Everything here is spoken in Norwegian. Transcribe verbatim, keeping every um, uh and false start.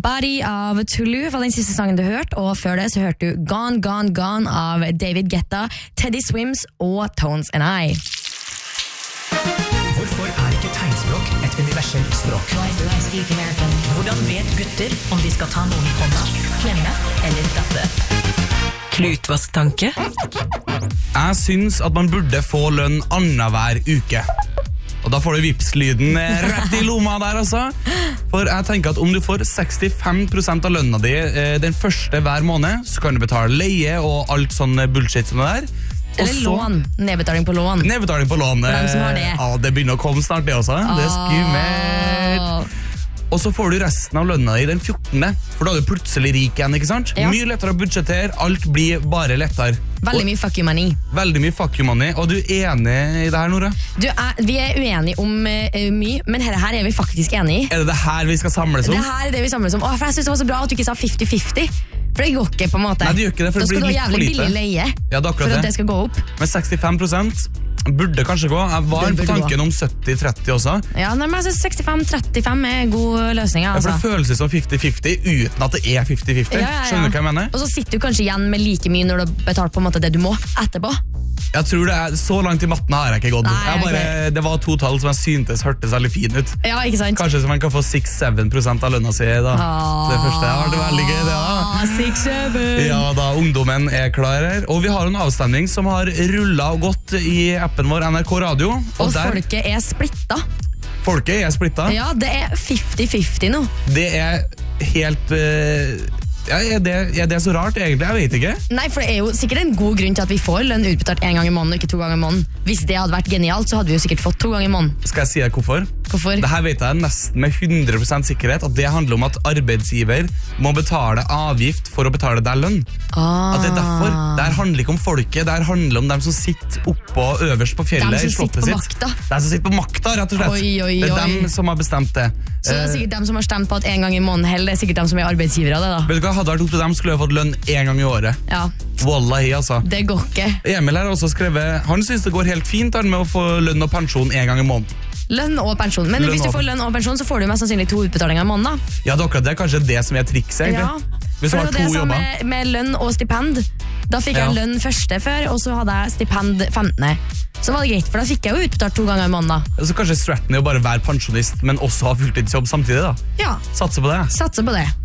Somebody av Toulouse var den siste sangen du hørte, og før det så hørte du Gone, Gone, Gone av David Guetta, Teddy Swims og Tones and I. Hvorfor er ikke tegnspråk et universelt språk? Hvordan vet gutter om de skal ta noen i hånda, klemme eller datte? Klutvasktanke? Jeg synes at man burde få lønn annenhver uke. Og da får du vipslyden rett i lomma der altså. For jeg tenker at om du får sekstifem prosent av lønna di den første hver måned, så kan du betale leie og alt sånn bullshit som det der. Eller Også, lån, nedbetaling på lån. Nedbetaling på lån. For dem som har det. Ja, det begynner å komme snart det også. Det er skummelt. Og så får du resten av lønna i den fjortende, for da er du plutselig rik igjen, ikke sant? Ja. Mye lettere å budsjettere, alt blir bare lettere. Veldig mye fuck you money. Veldig mye fuck you money, og du er enig i det her, Nora? Du er, vi er uenige om uh, mye, men her, her er vi faktisk enige i. Er det det her vi skal samles om? Det her er det vi samles om. Åh, for jeg synes det var så bra at du ikke sa fifty fifty. For det går ikke på en måte. Nei, det gjør ikke det, for det blir litt for lite. Da skal du ha jævlig billig leie ja, det for at det. det skal gå opp. Men sekstifem prosent burde kanskje gå. Jeg var på tanken gå. om sytti tretti også. Ja, nei, men altså sekstifem trettifem er god løsning. Altså. Ja, for det føles som fifty fifty uten at det er fifty fifty. Ja, ja, ja. Skjønner du hva jeg mener? Og så sitter du kanskje igjen med like mye når du har betalt på en måte det du må etterpå. Jeg tror det er så langt i matten har jeg ikke gått. Nei, jeg bare, okay. Det var to tall som jeg syntes hørtes veldig fin ut. Ja, ikke sant? Kanskje så man kan få seks til syv prosent av lønna si da. Ah, det første har vært veldig gøy det da. seks syv Ja da, ungdommen er klar her. Og vi har en avstemning som har rullet og gått i appen vår N R K Radio. Og, og der, folket er splitta. Folket er splitta. Ja, det er fifty fifty nå. Det er helt... Uh, Ja, er, det, er det så rart egentlig? Jeg vet ikke. Nei, for det er jo sikkert en god grunn til at vi får lønn utbetalt en gang i måneden og ikke to ganger i måneden. Hvis det hadde vært genialt, så hadde vi jo sikkert fått to ganger i måneden. Skal jeg si deg hvorfor? Hvorfor? Dette vet jeg nesten med hundre prosent sikkerhet at det handler om at arbeidsgiver må betale avgift for å betale deg lønn. Ah. At det er derfor. Det her handler ikke om folket, det her handler om dem som sitter oppå øverst på fjellet i slottet sitt. Makta. De som sitter på makta, rett og slett. Oi, oi, oi. Det er dem som har bestemt det. Så det er sikkert dem som har stemt på at en gang i måneden heller, det er sikkert dem som er arbeidsgivere av det da. Vet du hva, hadde vært opp til dem skulle jeg fått lønn en gang i året. Ja. Wallahi, altså. Det går ikke. Emil har også skrevet, han synes det går helt fint med å få lønn og pensjon en gang i måneden. Lønn og pensjon. Men lønn hvis du og... får lønn og pensjon, så får du mest sannsynlig to utbetalinger i måneden da. Ja, det er akkurat det. Kanskje det som er trikset, egentlig. Ja. Hvis du har to jobber. Med, med lønn og stipend. Da fikk ja. jeg lønn første før, og så hadde jeg stipend femtende. Så var det greit, for da fikk jeg jo utbetalt to ganger i måneden da. Så kanskje Stratton er jo bare være pensjonist, men også ha fulltidsjobb samtidig da. Ja. Satser på det. Satser på det.